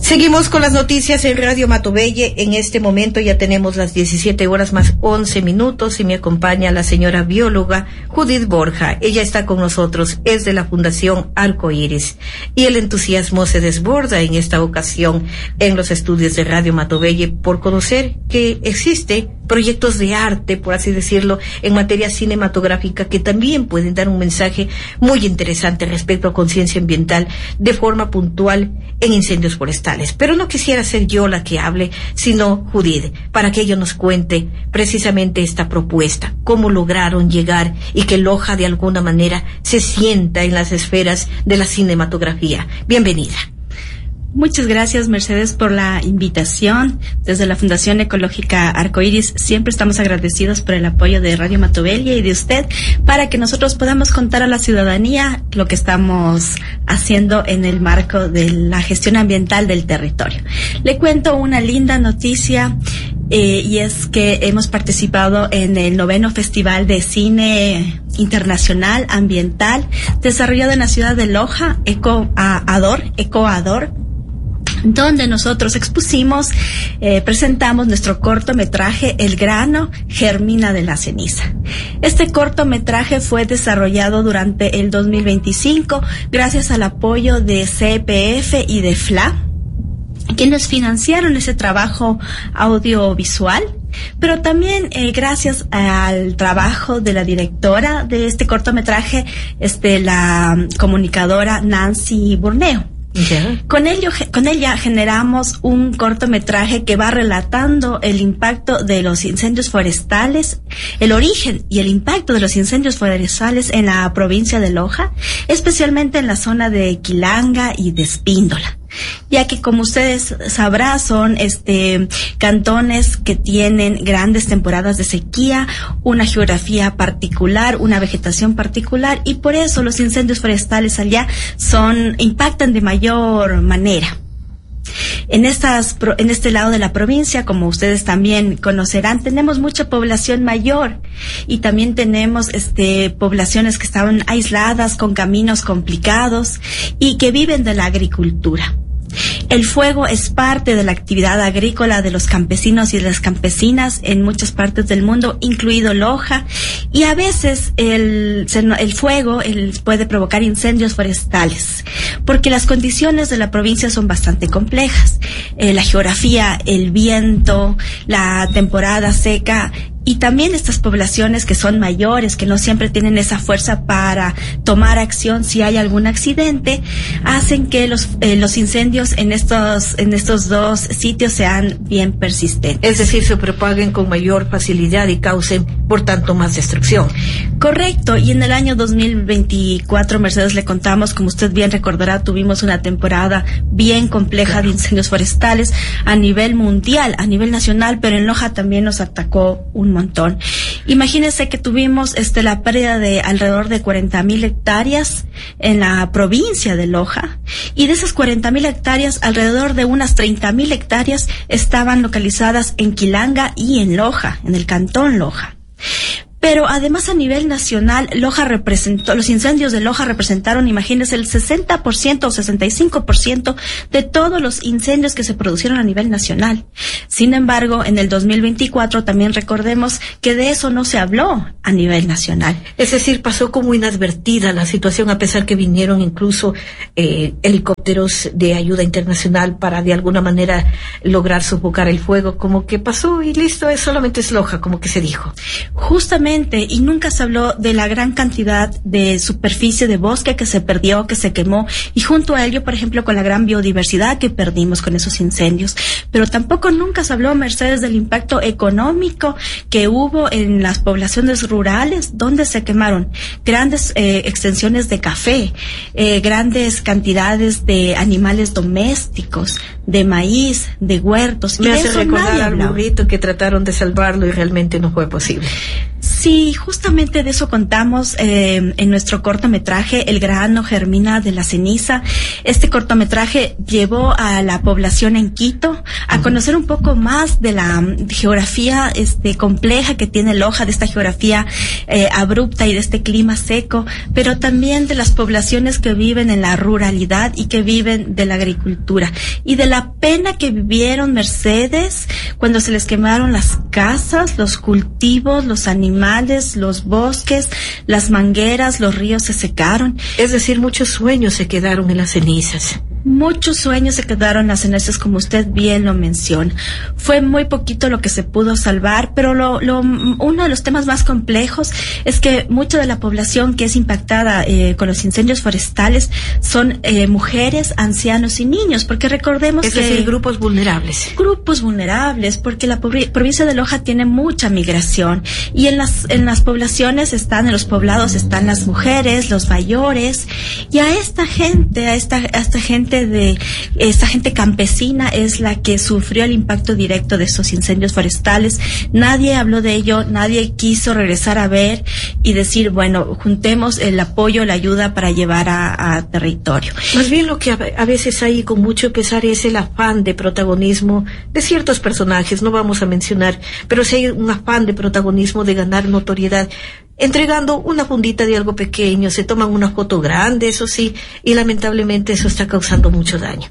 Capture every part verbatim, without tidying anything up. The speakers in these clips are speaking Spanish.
Seguimos con las noticias en Radio Matobelle. En este momento ya tenemos las diecisiete horas más once minutos y me acompaña la señora bióloga Judith Borja. Ella está con nosotros, es de la Fundación Arcoíris. Y el entusiasmo se desborda en esta ocasión en los estudios de Radio Matobelle por conocer que existe proyectos de arte, por así decirlo, en materia cinematográfica que también pueden dar un mensaje muy interesante respecto a conciencia ambiental de forma puntual en incendios forestales. Pero no quisiera ser yo la que hable, sino Judith, para que ella nos cuente precisamente esta propuesta, cómo lograron llegar y que Loja de alguna manera se sienta en las esferas de la cinematografía. Bienvenida. Muchas gracias, Mercedes, por la invitación. Desde la Fundación Ecológica Arcoíris siempre estamos agradecidos por el apoyo de Radio Matobelle y de usted para que nosotros podamos contar a la ciudadanía lo que estamos haciendo en el marco de la gestión ambiental del territorio. Le cuento una linda noticia eh, y es que hemos participado en el noveno Festival de Cine Internacional Ambiental desarrollado en la ciudad de Loja, Ecoador, Ecoador, donde nosotros expusimos, eh, presentamos nuestro cortometraje El grano germina de la ceniza. Este cortometraje fue desarrollado durante el dos mil veinticinco gracias al apoyo de C E P F y de F L A, quienes financiaron ese trabajo audiovisual, pero también eh, gracias al trabajo de la directora de este cortometraje, este, la comunicadora Nancy Burneo. Yeah. Con ello, con ella generamos un cortometraje que va relatando el impacto de los incendios forestales, el origen y el impacto de los incendios forestales en la provincia de Loja, especialmente en la zona de Quilanga y de Espíndola, ya que, como ustedes sabrán, son este cantones que tienen grandes temporadas de sequía, una geografía particular, una vegetación particular, y por eso los incendios forestales allá son impactan de mayor manera. En estas, en este lado de la provincia, como ustedes también conocerán, tenemos mucha población mayor y también tenemos este poblaciones que estaban aisladas con caminos complicados y que viven de la agricultura. El fuego es parte de la actividad agrícola de los campesinos y de las campesinas en muchas partes del mundo, incluido Loja, y a veces el, el fuego el, puede provocar incendios forestales, porque las condiciones de la provincia son bastante complejas. Eh, la geografía, el viento, la temporada seca, y también estas poblaciones que son mayores, que no siempre tienen esa fuerza para tomar acción si hay algún accidente, hacen que los eh, los incendios en estos en estos dos sitios sean bien persistentes. Es decir, se propaguen con mayor facilidad y causen, por tanto, más destrucción. Correcto. Y en el año dos mil veinticuatro, Mercedes, le contamos, como usted bien recordará, tuvimos una temporada bien compleja claro. de incendios forestales a nivel mundial, a nivel nacional, pero en Loja también nos atacó un montón. Imagínense que tuvimos este la pérdida de alrededor de cuarenta mil hectáreas en la provincia de Loja, y de esas cuarenta mil hectáreas, alrededor de unas treinta mil hectáreas estaban localizadas en Quilanga y en Loja, en el cantón Loja. Pero además, a nivel nacional, Loja representó, los incendios de Loja representaron, imagínense, el sesenta por ciento o sesenta y cinco por ciento de todos los incendios que se produjeron a nivel nacional. Sin embargo, en el dos mil veinticuatro también recordemos que de eso no se habló a nivel nacional. Es decir, pasó como inadvertida la situación, a pesar que vinieron incluso eh, helicópteros de ayuda internacional para de alguna manera lograr sofocar el fuego, como que pasó y listo, es solamente es Loja, como que se dijo. Justamente. Y nunca se habló de la gran cantidad de superficie de bosque que se perdió, que se quemó, y junto a ello, por ejemplo, con la gran biodiversidad que perdimos con esos incendios. Pero tampoco nunca se habló, Mercedes, del impacto económico que hubo en las poblaciones rurales, donde se quemaron grandes eh, extensiones de café, eh, grandes cantidades de animales domésticos, de maíz, de huertos. Me hace recordar al burrito que trataron de salvarlo y realmente no fue posible. Sí. Sí, justamente de eso contamos eh, en nuestro cortometraje El grano germina de la ceniza. Este cortometraje llevó a la población en Quito a conocer un poco más de la um, geografía este compleja que tiene Loja, de esta geografía eh, abrupta y de este clima seco, pero también de las poblaciones que viven en la ruralidad y que viven de la agricultura y de la pena que vivieron, Mercedes, cuando se les quemaron las casas, los cultivos, los animales, los bosques, las mangueras, los ríos se secaron. Es decir, muchos sueños se quedaron en las cenizas. Muchos sueños se quedaron en las cenizas, como usted bien lo menciona. Fue muy poquito lo que se pudo salvar, pero lo, lo, uno de los temas más complejos es que mucha de la población que es impactada eh, con los incendios forestales son eh, mujeres, ancianos y niños, porque recordemos es que... Es decir, grupos vulnerables. Grupos vulnerables, porque la provincia de Loja tiene mucha migración y en las, en las poblaciones están, en los poblados están las mujeres, los mayores, y a esta gente, a esta, a esta gente de esta gente campesina es la que sufrió el impacto directo de estos incendios forestales. Nadie habló de ello, nadie quiso regresar a ver y decir, bueno, juntemos el apoyo, la ayuda para llevar a, a territorio. Más bien lo que a, a veces hay con mucho pesar es el afán de protagonismo de ciertos personajes, no vamos a mencionar, pero sí hay un afán de protagonismo, de ganar notoriedad, entregando una fundita de algo pequeño, se toman una foto grande, eso sí, y lamentablemente eso está causando mucho daño.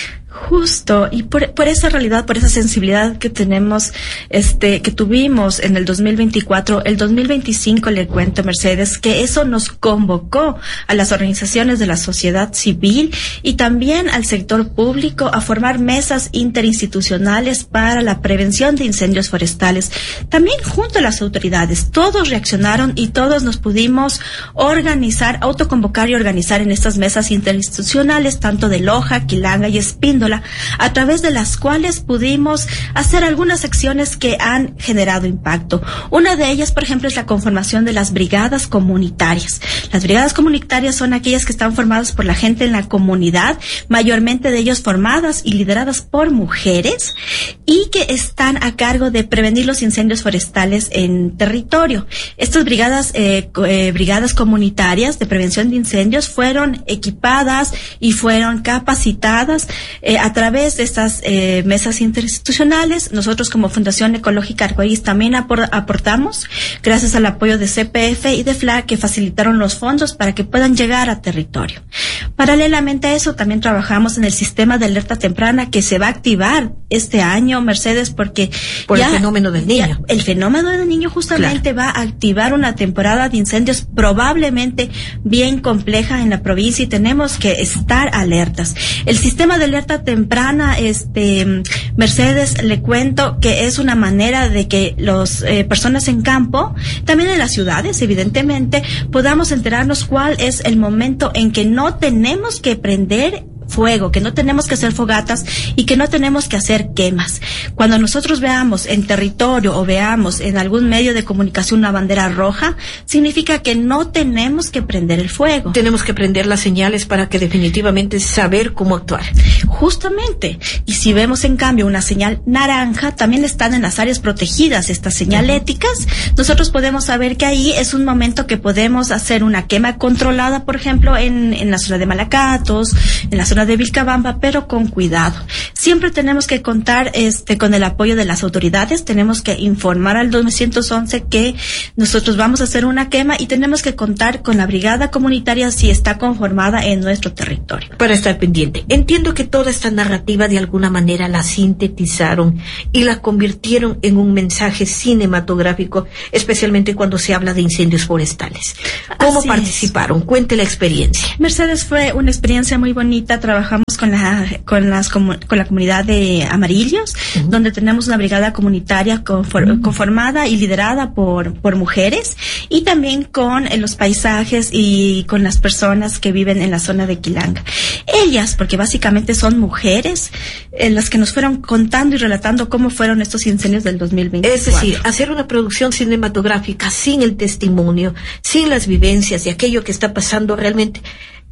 Justo, y por, por esa realidad, por esa sensibilidad que tenemos, este, que tuvimos en el dos mil veinticuatro, el dos mil veinticinco, le cuento, Mercedes, que eso nos convocó a las organizaciones de la sociedad civil y también al sector público a formar mesas interinstitucionales para la prevención de incendios forestales. También junto a las autoridades, todos reaccionaron y todos nos pudimos organizar, autoconvocar y organizar en estas mesas interinstitucionales, tanto de Loja, Quilanga y Espíndola, a través de las cuales pudimos hacer algunas acciones que han generado impacto. Una de ellas, por ejemplo, es la conformación de las brigadas comunitarias. Las brigadas comunitarias son aquellas que están formadas por la gente en la comunidad, mayormente de ellos formadas y lideradas por mujeres, y que están a cargo de prevenir los incendios forestales en territorio. Estas brigadas, eh, eh, brigadas comunitarias de prevención de incendios fueron equipadas y fueron capacitadas eh, a través de estas eh, mesas interinstitucionales. Nosotros como Fundación Ecológica Arcoíris también apor aportamos, gracias al apoyo de C P F y de F L A, que facilitaron los fondos para que puedan llegar a territorio. Paralelamente a eso, también trabajamos en el sistema de alerta temprana que se va a activar este año, Mercedes, porque por ya, el fenómeno del niño. Ya, el fenómeno del niño justamente claro. va a activar una temporada de incendios probablemente bien compleja en la provincia y tenemos que estar alertas. El sistema de alerta temprana, este, Mercedes, le cuento que es una manera de que las eh, personas en campo, también en las ciudades, evidentemente, podamos enterarnos cuál es el momento en que no tenemos que prender fuego, que no tenemos que hacer fogatas y que no tenemos que hacer quemas. Cuando nosotros veamos en territorio o veamos en algún medio de comunicación una bandera roja, significa que no tenemos que prender el fuego. Tenemos que prender las señales para que definitivamente saber cómo actuar. Justamente. Y si vemos en cambio una señal naranja, también están en las áreas protegidas estas señaléticas, nosotros podemos saber que ahí es un momento que podemos hacer una quema controlada, por ejemplo, en, en la zona de Malacatos, en la zona de Vilcabamba, pero con cuidado. Siempre tenemos que contar este con el apoyo de las autoridades, tenemos que informar al novecientos once que nosotros vamos a hacer una quema y tenemos que contar con la brigada comunitaria si está conformada en nuestro territorio. Para estar pendiente. Entiendo que toda esta narrativa de alguna manera la sintetizaron y la convirtieron en un mensaje cinematográfico, especialmente cuando se habla de incendios forestales. ¿Cómo Así participaron? Es. Cuente la experiencia. Mercedes, fue una experiencia muy bonita. Trabajamos con la con las con la comunidad de Amarillos, uh-huh. donde tenemos una brigada comunitaria conform, uh-huh. conformada y liderada por por mujeres, y también con eh, los paisajes y con las personas que viven en la zona de Quilanga. Ellas, porque básicamente son mujeres, eh, las que nos fueron contando y relatando cómo fueron estos incendios del dos mil veinticuatro. Es decir, hacer una producción cinematográfica sin el testimonio, sin las vivencias de aquello que está pasando realmente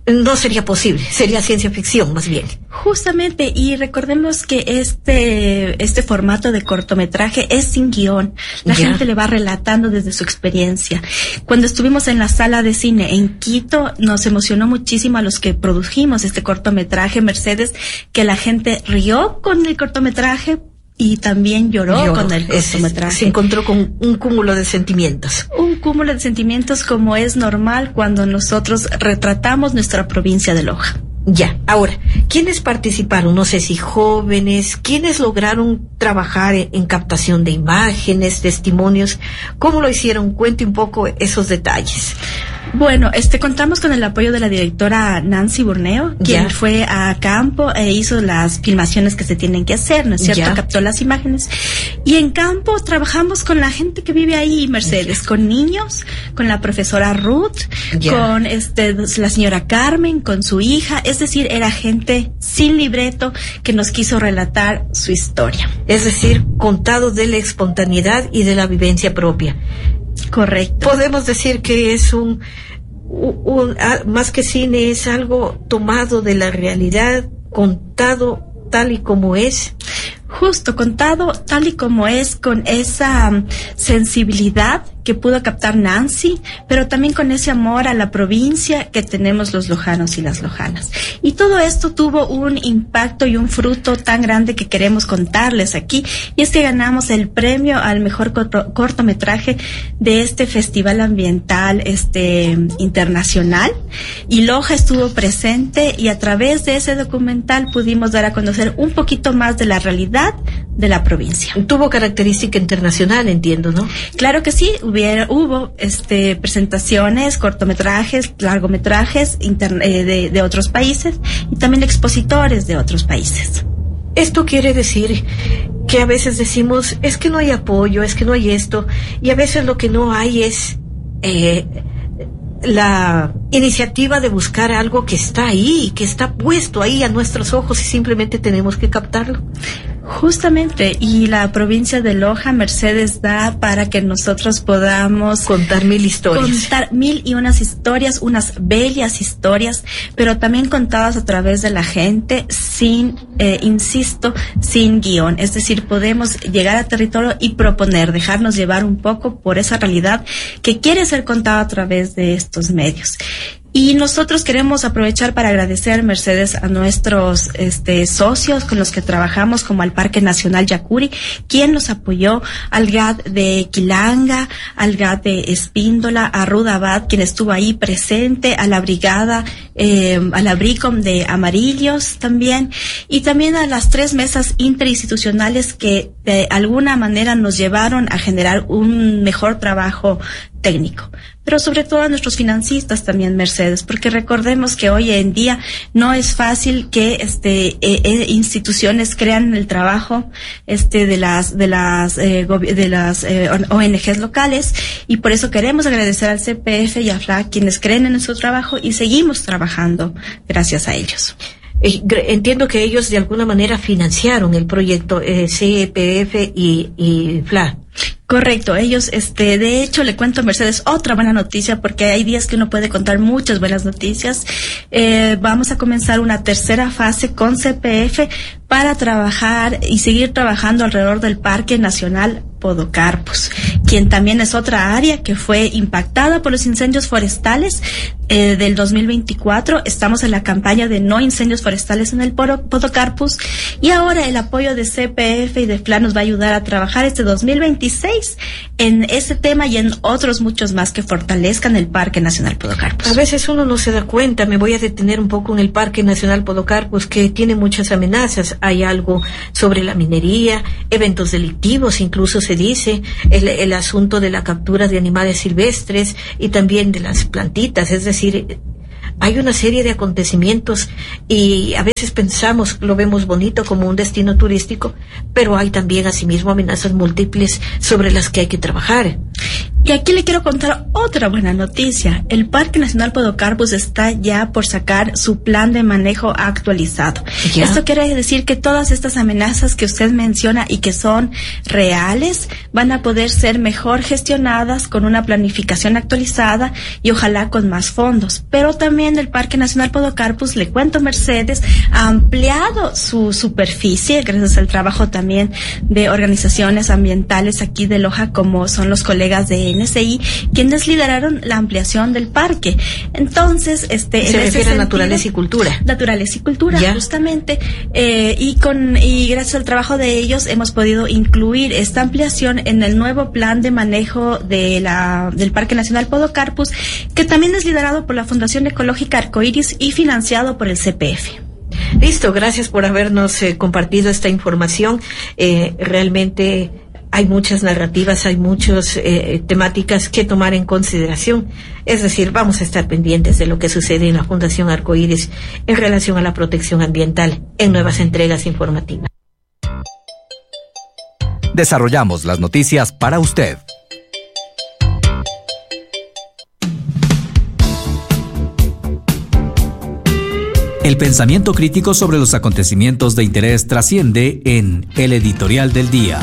no sería posible, sería ciencia ficción más bien. Justamente, y recordemos que este este formato de cortometraje es sin guión. La yeah. gente le va relatando desde su experiencia. Cuando estuvimos en la sala de cine en Quito, nos emocionó muchísimo a los que produjimos este cortometraje, Mercedes, que la gente rió con el cortometraje y también lloró, lloró con el cortometraje. Es, se encontró con un cúmulo de sentimientos. Un cúmulo de sentimientos como es normal cuando nosotros retratamos nuestra provincia de Loja. Ya, ahora, ¿quiénes participaron? No sé si jóvenes, ¿quiénes lograron trabajar en, en captación de imágenes, testimonios? ¿Cómo lo hicieron? Cuente un poco esos detalles. Bueno, este contamos con el apoyo de la directora Nancy Burneo, quien ya. fue a campo e hizo las filmaciones que se tienen que hacer, ¿no es cierto? Ya. Captó las imágenes. Y en campo trabajamos con la gente que vive ahí, Mercedes, ya. con niños, con la profesora Ruth, ya. con este la señora Carmen, con su hija, es decir, era gente sin libreto que nos quiso relatar su historia. Es decir, contado de la espontaneidad y de la vivencia propia. Correcto. Podemos decir que es un, un, un más que cine, es algo tomado de la realidad, contado tal y como es. Justo, contado tal y como es, con esa um, sensibilidad que pudo captar Nancy, pero también con ese amor a la provincia que tenemos los lojanos y las lojanas. Y todo esto tuvo un impacto y un fruto tan grande que queremos contarles aquí, y es que ganamos el premio al mejor corto, cortometraje de este festival ambiental este internacional, y Loja estuvo presente, y a través de ese documental pudimos dar a conocer un poquito más de la realidad de la provincia. Tuvo característica internacional, entiendo, ¿no? Claro que sí. Hubiera, hubo este presentaciones, cortometrajes, largometrajes interne, eh, de, de otros países, y también expositores de otros países. Esto quiere decir que a veces decimos, es que no hay apoyo, es que no hay esto, y a veces lo que no hay es eh, la iniciativa de buscar algo que está ahí, que está puesto ahí a nuestros ojos, y simplemente tenemos que captarlo. Justamente, y la provincia de Loja, Mercedes, da para que nosotros podamos contar mil historias. Contar mil y unas historias, unas bellas historias, pero también contadas a través de la gente, sin, eh, insisto, sin guión. Es decir, podemos llegar a territorio y proponer, dejarnos llevar un poco por esa realidad que quiere ser contada a través de estos medios. Y nosotros queremos aprovechar para agradecer, Mercedes, a nuestros este, socios con los que trabajamos, como al Parque Nacional Yacuri, quien nos apoyó, al G A D de Quilanga, al G A D de Espíndola, a Rudabad, quien estuvo ahí presente, a la brigada, eh, a la BRICOM de Amarillos también, y también a las tres mesas interinstitucionales que de alguna manera nos llevaron a generar un mejor trabajo técnico, pero sobre todo a nuestros financistas también, Mercedes, porque recordemos que hoy en día no es fácil que este eh, eh, instituciones crean el trabajo este de las de las eh, de las eh, O N Ges locales, y por eso queremos agradecer al C P F y a F L A quienes creen en nuestro trabajo, y seguimos trabajando gracias a ellos. Entiendo que ellos de alguna manera financiaron el proyecto eh, C P F y, y F L A. Correcto, ellos, este, de hecho, le cuento a Mercedes otra buena noticia, porque hay días que uno puede contar muchas buenas noticias. Eh, vamos a comenzar una tercera fase con C P F para trabajar y seguir trabajando alrededor del Parque Nacional Podocarpus, quien también es otra área que fue impactada por los incendios forestales eh, del dos mil veinticuatro. Estamos en la campaña de no incendios forestales en el Podocarpus, y ahora el apoyo de C P F y de F L A nos va a ayudar a trabajar este dos mil veintiséis en ese tema y en otros muchos más que fortalezcan el Parque Nacional Podocarpus. A veces uno no se da cuenta. Me voy a detener un poco en el Parque Nacional Podocarpus, que tiene muchas amenazas. Hay algo sobre la minería, eventos delictivos, incluso se dice, el, el asunto de la captura de animales silvestres y también de las plantitas. Es decir, hay una serie de acontecimientos, y a veces pensamos, lo vemos bonito como un destino turístico, pero hay también asimismo amenazas múltiples sobre las que hay que trabajar. Y aquí le quiero contar otra buena noticia. El Parque Nacional Podocarpus está ya por sacar su plan de manejo actualizado. ¿Ya? Esto quiere decir que todas estas amenazas que usted menciona y que son reales van a poder ser mejor gestionadas con una planificación actualizada y ojalá con más fondos. Pero también el Parque Nacional Podocarpus, le cuento, Mercedes, ha ampliado su superficie gracias al trabajo también de organizaciones ambientales aquí de Loja, como son los colegas de N S I, quienes lideraron la ampliación del parque. Entonces, este, se refiere a naturaleza y cultura. Naturaleza y cultura, ¿ya? Justamente, eh, y con y gracias al trabajo de ellos hemos podido incluir esta ampliación en el nuevo plan de manejo de la del Parque Nacional Podocarpus, que también es liderado por la Fundación Ecológica Arcoíris y financiado por el C P F. Listo, gracias por habernos eh, compartido esta información. Eh, realmente hay muchas narrativas, hay muchas eh, temáticas que tomar en consideración. Es decir, vamos a estar pendientes de lo que sucede en la Fundación Arcoíris en relación a la protección ambiental en nuevas entregas informativas. Desarrollamos las noticias para usted. El pensamiento crítico sobre los acontecimientos de interés trasciende en el editorial del día.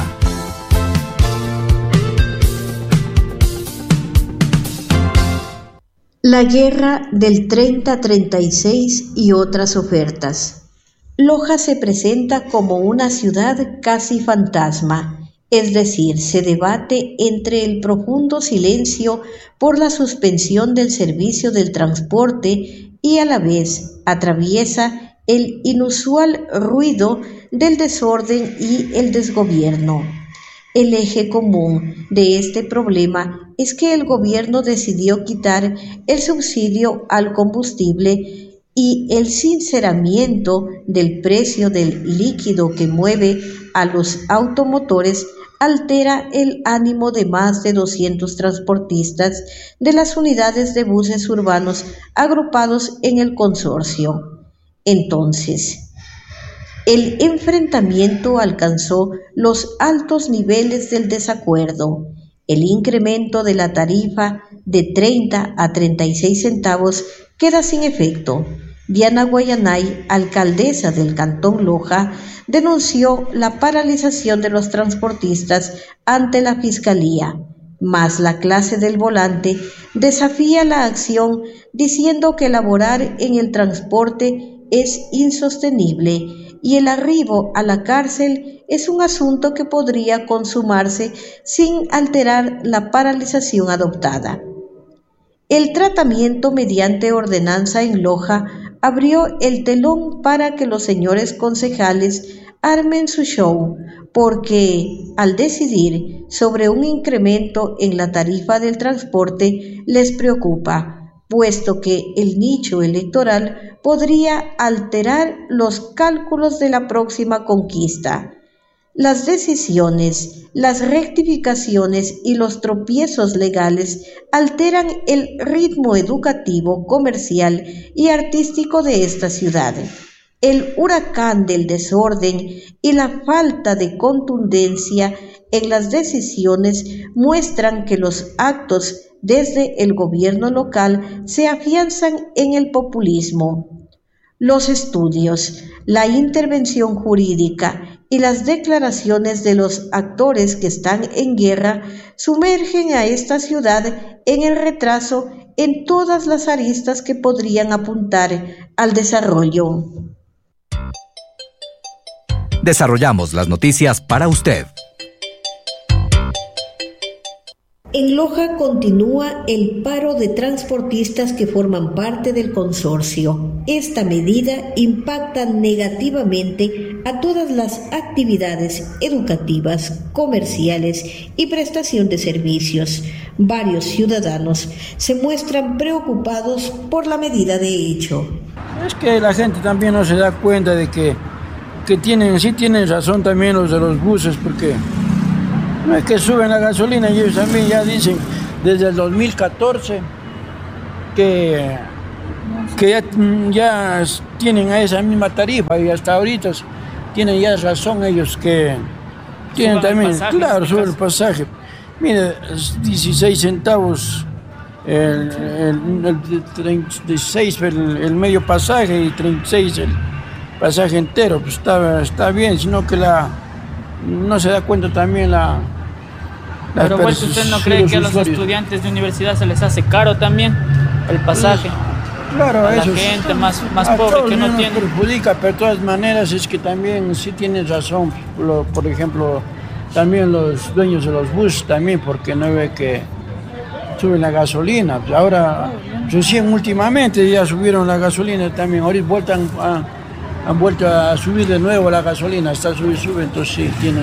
La guerra del treinta a treinta y seis y otras ofertas. Loja se presenta como una ciudad casi fantasma, es decir, se debate entre el profundo silencio por la suspensión del servicio del transporte y a la vez atraviesa el inusual ruido del desorden y el desgobierno. El eje común de este problema es que el gobierno decidió quitar el subsidio al combustible y el sinceramiento del precio del líquido que mueve a los automotores altera el ánimo de más de doscientos transportistas de las unidades de buses urbanos agrupados en el consorcio. Entonces, el enfrentamiento alcanzó los altos niveles del desacuerdo. El incremento de la tarifa de treinta a treinta y seis centavos queda sin efecto. Diana Guayanay, alcaldesa del Cantón Loja, denunció la paralización de los transportistas ante la Fiscalía, mas la clase del volante desafía la acción diciendo que laborar en el transporte es insostenible y el arribo a la cárcel es un asunto que podría consumarse sin alterar la paralización adoptada. El tratamiento mediante ordenanza en Loja abrió el telón para que los señores concejales armen su show, porque al decidir sobre un incremento en la tarifa del transporte les preocupa, puesto que el nicho electoral podría alterar los cálculos de la próxima conquista. Las decisiones, las rectificaciones y los tropiezos legales alteran el ritmo educativo, comercial y artístico de esta ciudad. El huracán del desorden y la falta de contundencia en las decisiones muestran que los actos desde el gobierno local se afianzan en el populismo. Los estudios, la intervención jurídica y las declaraciones de los actores que están en guerra sumergen a esta ciudad en el retraso en todas las aristas que podrían apuntar al desarrollo. Desarrollamos las noticias para usted. En Loja continúa el paro de transportistas que forman parte del consorcio. Esta medida impacta negativamente a todas las actividades educativas, comerciales y prestación de servicios. Varios ciudadanos se muestran preocupados por la medida de hecho. Es que la gente también no se da cuenta de que, que tienen, sí tienen razón también los de los buses, porque no es que suben la gasolina y ellos también ya dicen desde el dos mil catorce que, que ya, ya tienen a esa misma tarifa y hasta ahorita tienen ya razón ellos que tienen también, claro, sobre el pasaje. Mire, dieciséis centavos el, el, el treinta y seis el, el medio pasaje y treinta y seis el pasaje entero. Pues está, está bien, sino que la no se da cuenta también la... la Pero pues, ¿usted no cree que a los estudiantes de universidad se les hace caro también el pasaje? Claro, a eso la gente más, más a pobre que no nos tiene. perjudica, pero de todas maneras es que también sí tienes razón. Por, por ejemplo, también los dueños de los buses también, porque no ve que suben la gasolina. Ahora, recién últimamente ya subieron la gasolina también. Ahorita vueltan a, han vuelto a subir de nuevo la gasolina, está sube y sube, entonces sí tienen...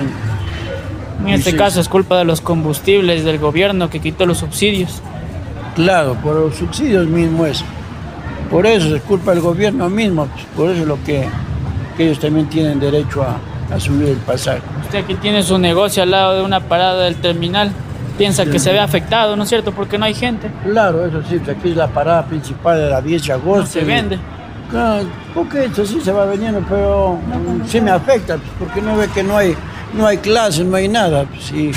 En este caso es culpa de los combustibles, del gobierno que quitó los subsidios. Claro, por los subsidios mismo es. Por eso es culpa del gobierno mismo, por eso es lo que, que ellos también tienen derecho a, a subir el pasaje. Usted aquí tiene su negocio al lado de una parada del terminal, piensa sí. que se ve afectado, ¿no es cierto? Porque no hay gente. Claro, eso sí, aquí es la parada principal de la diez de agosto. No se vende. Claro, porque esto sí se va vendiendo, pero no, sí me afecta, porque no ve que no hay, no hay clases, no hay nada. Pues, y,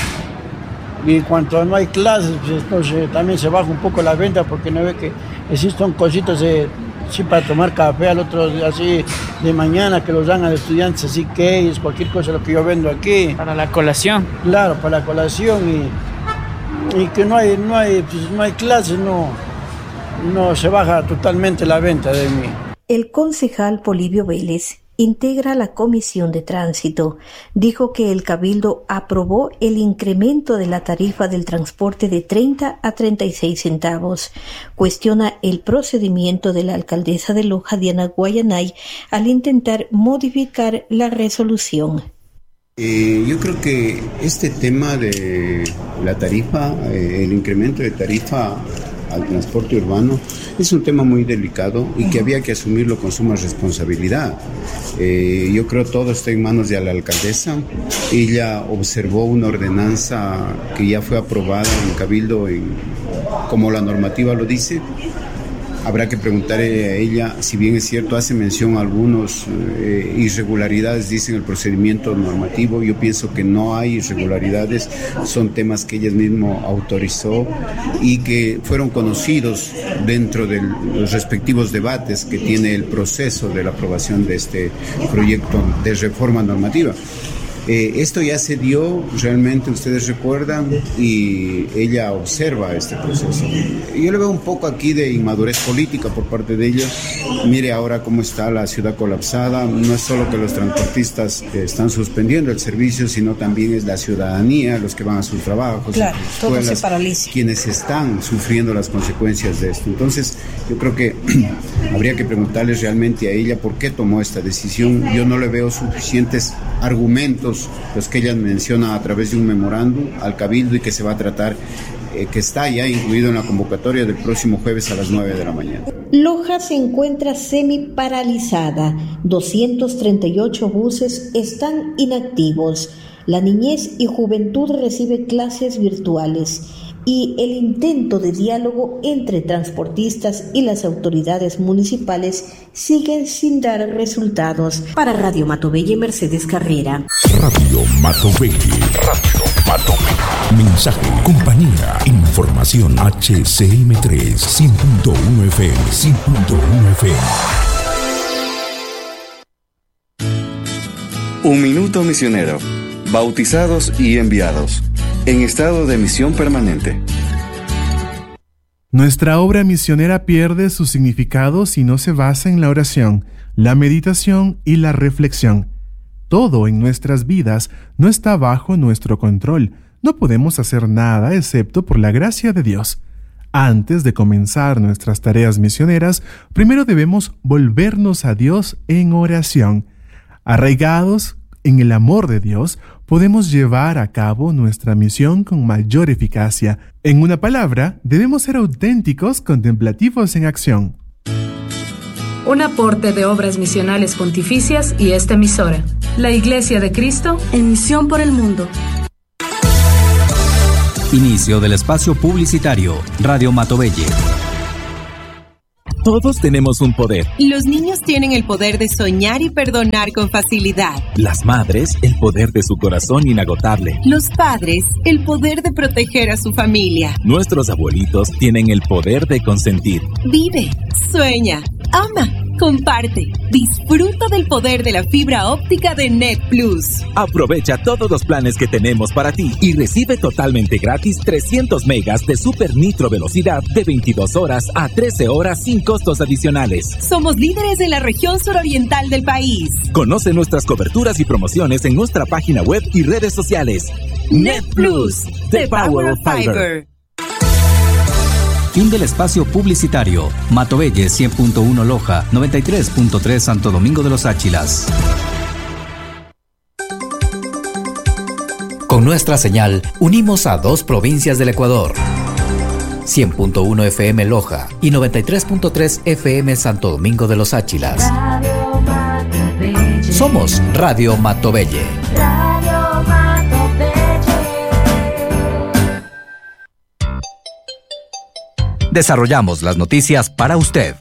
y cuanto no hay clases, pues entonces también se baja un poco la venta, porque no ve que existen cositas de, sí, para tomar café al otro día, así de mañana, que los dan a los estudiantes, así que es cualquier cosa lo que yo vendo aquí. Para la colación. Claro, para la colación, y, y que no hay, no hay, pues no hay clases, no, no se baja totalmente la venta de mí. El concejal Polibio Vélez integra la Comisión de Tránsito. Dijo que el Cabildo aprobó el incremento de la tarifa del transporte de treinta a treinta y seis centavos. Cuestiona el procedimiento de la alcaldesa de Loja, Diana Guayanay, al intentar modificar la resolución. Eh, yo creo que este tema de la tarifa, eh, el incremento de tarifa al transporte urbano, es un tema muy delicado y que había que asumirlo con suma responsabilidad. Eh, yo creo que todo está en manos de la alcaldesa. Ella observó una ordenanza que ya fue aprobada en Cabildo, en, como la normativa lo dice. Habrá que preguntarle a ella, si bien es cierto, hace mención a algunas eh, irregularidades, dice en el procedimiento normativo. Yo pienso que no hay irregularidades, son temas que ella misma autorizó y que fueron conocidos dentro de los respectivos debates que tiene el proceso de la aprobación de este proyecto de reforma normativa. Eh, esto ya se dio, realmente ustedes recuerdan, y ella observa este proceso. Yo le veo un poco aquí de inmadurez política por parte de ella. Mire ahora cómo está la ciudad colapsada. No es solo que los transportistas eh, están suspendiendo el servicio, sino también es la ciudadanía, los que van a sus trabajos, claro, sus escuelas, todo se paraliza, quienes están sufriendo las consecuencias de esto. Entonces, yo creo que habría que preguntarles realmente a ella por qué tomó esta decisión. Yo no le veo suficientes argumentos, los que ella menciona a través de un memorándum al Cabildo, y que se va a tratar, eh, que está ya incluido en la convocatoria del próximo jueves a las nueve de la mañana. Loja se encuentra semi-paralizada. doscientos treinta y ocho buses están inactivos. La niñez y juventud recibe clases virtuales. Y el intento de diálogo entre transportistas y las autoridades municipales siguen sin dar resultados. Para Radio Matovelle, Mercedes Carrera. Radio Matovelle. Radio Matovelle. Mensaje, compañía, información. H C M tres, cien punto uno F M, cien punto uno F M. Un minuto misionero. Bautizados y enviados. En estado de misión permanente. Nuestra obra misionera pierde su significado si no se basa en la oración, la meditación y la reflexión. Todo en nuestras vidas no está bajo nuestro control. No podemos hacer nada excepto por la gracia de Dios. Antes de comenzar nuestras tareas misioneras, primero debemos volvernos a Dios en oración. Arraigados en el amor de Dios, podemos llevar a cabo nuestra misión con mayor eficacia. En una palabra, debemos ser auténticos, contemplativos en acción. Un aporte de Obras Misionales Pontificias y esta emisora. La Iglesia de Cristo en misión por el mundo. Inicio del espacio publicitario. Radio Matovelle. Todos tenemos un poder. Los niños tienen el poder de soñar y perdonar con facilidad. Las madres, el poder de su corazón inagotable. Los padres, el poder de proteger a su familia. Nuestros abuelitos tienen el poder de consentir. Vive, sueña, ama, comparte. Disfruta del poder de la fibra óptica de Net Plus. Aprovecha todos los planes que tenemos para ti y recibe totalmente gratis trescientos megas de super nitro velocidad de veintidós horas a trece horas sin costos adicionales. Somos líderes en la región suroriental del país. Conoce nuestras coberturas y promociones en nuestra página web y redes sociales. Net Plus, the power of fiber. Fin del espacio publicitario. Matobelle cien punto uno Loja, noventa y tres punto tres Santo Domingo de los Áchilas. Con nuestra señal, unimos a dos provincias del Ecuador. cien punto uno F M Loja y noventa y tres punto tres F M Santo Domingo de los Áchilas. Somos Radio Matobelle. Radio Matobelle. Desarrollamos las noticias para usted.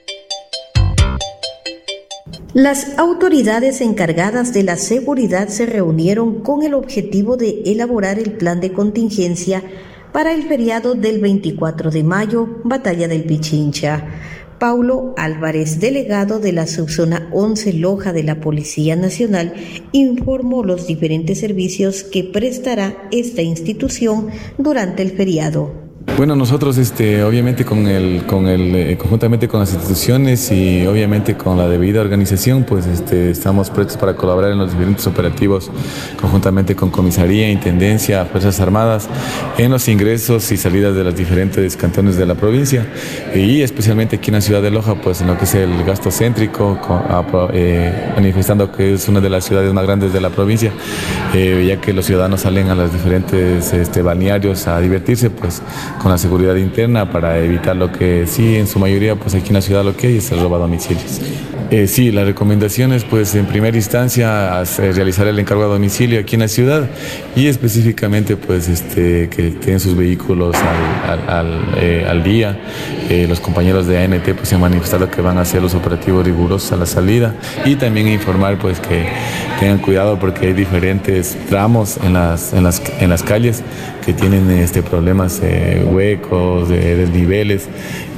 Las autoridades encargadas de la seguridad se reunieron con el objetivo de elaborar el plan de contingencia para el feriado del veinticuatro de mayo, Batalla del Pichincha. Paulo Álvarez, delegado de la subzona once Loja de la Policía Nacional, informó los diferentes servicios que prestará esta institución durante el feriado. Bueno, nosotros este, obviamente con el, con el, eh, conjuntamente con las instituciones y obviamente con la debida organización, pues este, estamos prestos para colaborar en los diferentes operativos, conjuntamente con Comisaría, Intendencia, Fuerzas Armadas, en los ingresos y salidas de los diferentes cantones de la provincia y especialmente aquí en la ciudad de Loja, pues en lo que es el gasto céntrico, con, eh, manifestando que es una de las ciudades más grandes de la provincia, eh, ya que los ciudadanos salen a los diferentes este, balnearios a divertirse, pues con la seguridad interna para evitar lo que sí, en su mayoría, pues aquí en la ciudad lo que hay es el robo a domicilios. Eh, sí, las recomendaciones, pues en primera instancia, hacer, realizar el encargo a domicilio aquí en la ciudad y específicamente, pues este, que tengan sus vehículos al, al, al, eh, al día. Eh, los compañeros de A N T pues se han manifestado que van a hacer los operativos rigurosos a la salida y también informar pues que tengan cuidado porque hay diferentes tramos en las, en las, en las calles que tienen este, problemas, eh, huecos, de desniveles.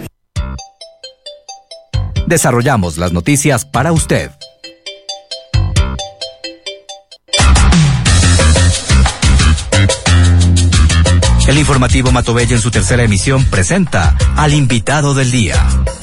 Desarrollamos las noticias para usted. El informativo Matobelle en su tercera emisión presenta al invitado del día.